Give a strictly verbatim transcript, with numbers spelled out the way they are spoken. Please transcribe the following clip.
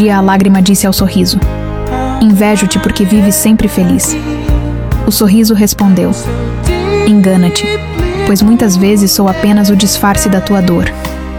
dia a lágrima disse ao sorriso: "Invejo-te porque vives sempre feliz." O sorriso respondeu: "Engana-te, pois muitas vezes sou apenas o disfarce da tua dor."